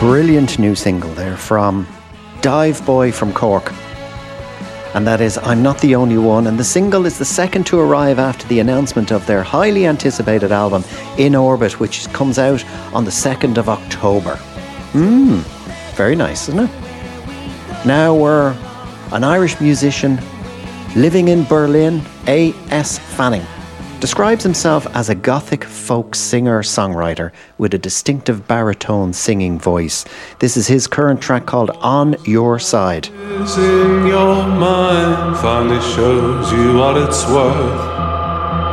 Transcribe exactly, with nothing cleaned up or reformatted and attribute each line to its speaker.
Speaker 1: brilliant new single there from Dive Boy from Cork. And that is I'm Not the Only One. And the single is the second to arrive after the announcement of their highly anticipated album, In Orbit, which comes out on the second of October. Mmm, very nice, isn't it? Now we're an Irish musician living in Berlin, A S Fanning, describes himself as a gothic folk singer-songwriter with a distinctive baritone singing voice. This is his current track called On Your Side.
Speaker 2: In your mind finally shows you what it's worth.